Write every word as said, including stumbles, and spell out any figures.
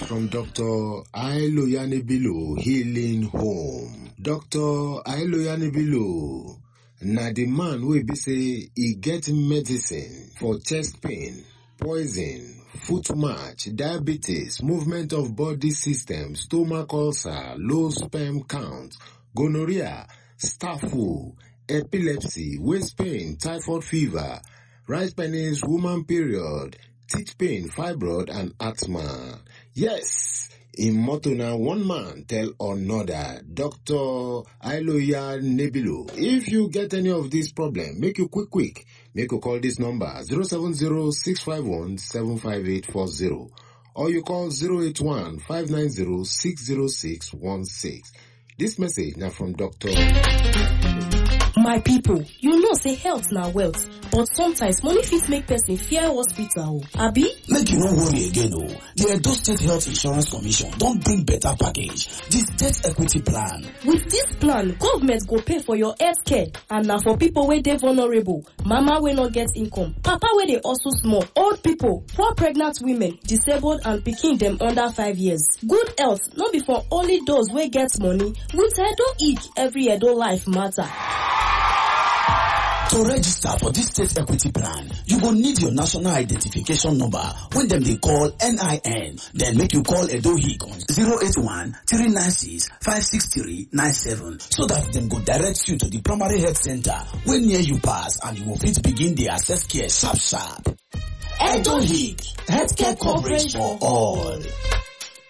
from Doctor Ailoyanibilo Healing Home. Doctor Ailoyanibilo na the man wey be say he get medicine for chest pain, poison, foot march, diabetes, movement of body system, stomach ulcer, low sperm count, gonorrhea, staph, epilepsy, waist pain, typhoid fever, rice penis, woman period, teeth pain, fibroid, and asthma. Yes, in motto na one man tell another, Doctor Ailoyanibilo. If you get any of these problems, make you quick quick. Make you call this number zero seven zero, six five one, seven five eight four zero or you call zero eight one, five nine zero, six zero six one six. This message now from Doctor My people, you know say health na wealth, but sometimes money fit make person fear hospital. Abi? Make you no worry again o. The Edo State Health Insurance Commission don bring better package, the State Equity Plan. With this plan, government go pay for your health care and na for people wey dey vulnerable, mama wey no get income, papa wey dey also small, old people, poor pregnant women, disabled and pikin dem under five years. Good health no be for only those wey get money. With Edo Ick, every Edo life matter. To register for this State Equity Plan, you go need your national identification number when them they call N I N. Then make you call Edo Ick on zero eight one, three nine six, five six three nine seven so that them go direct you to the primary health center when near you pass and you will fit begin the access care sharp sharp. Edo Ick, healthcare coverage for all.